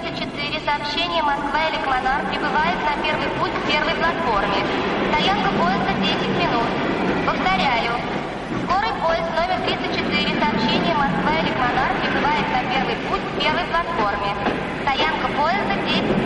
34, сообщение Москва-Эликмонар прибывает на первый путь к первой платформе. Стоянка поезда 10 минут. Повторяю. Скорый поезд номер 34, сообщение Москва-Эликмонар